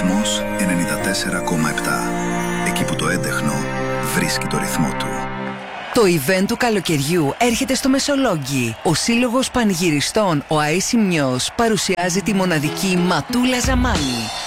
Ρυθμός 94,7. Εκεί που το έντεχνο βρίσκει το ρυθμό του. Το event του καλοκαιριού έρχεται στο Μεσολόγγι. Ο Σύλλογος Πανηγυριστών, ο Αΐσιμνιος, παρουσιάζει τη μοναδική Ματούλα Ζαμάνη.